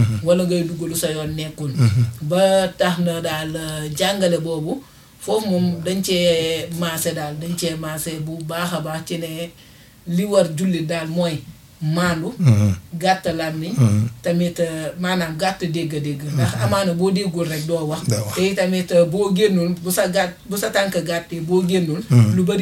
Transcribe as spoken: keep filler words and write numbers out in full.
wala ngay dugg lu sa yoon nekkul ba tax na daal jàngale boobu foofu moom dañ cee maase daal dañ cee maase bu baax a baax ci ne li war jullit daal mooy maandu gàtt làmmiñ tamit maanaam gàtt dégg-dégg ndax amaana boo déggul rek doo wax te tamit boo génnul bu sa gàtt bu sa tànk gàttee boo génnul lu bari